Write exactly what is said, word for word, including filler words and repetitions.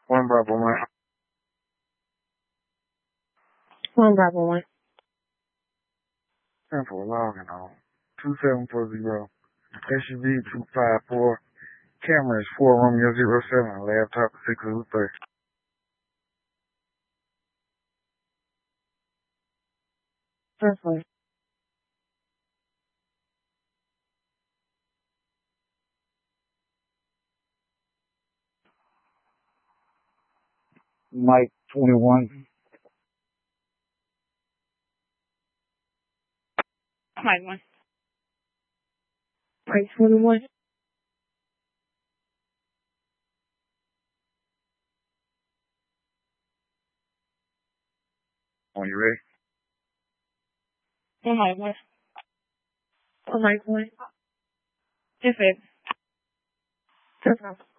One Bravo One. One Bravo One. ten for logging on. two seven four zero. S U V two five four. Camera is four Romeo zero seven. Laptop six zero three. Perfect. Mike twenty-one. Mike one. Mike twenty-one. Are you ready? One Mike one. One Mike one. Yes, babe. Perfect.